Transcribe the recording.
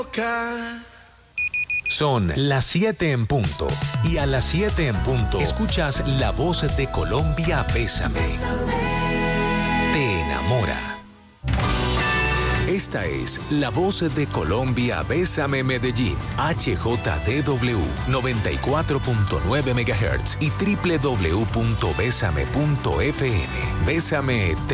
Son las 7 en punto. Y a las 7 en punto escuchas La Voz de Colombia, Bésame. Te enamora. Esta es La Voz de Colombia, Bésame Medellín, HJDW 94.9 MHz y www.besame.fm. Bésame.